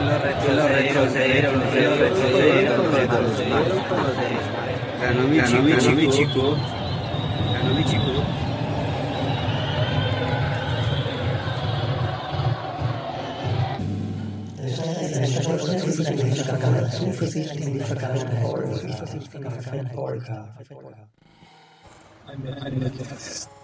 Solo retroceder, ganó mi chico. Zuversicht in die vergangene Polka.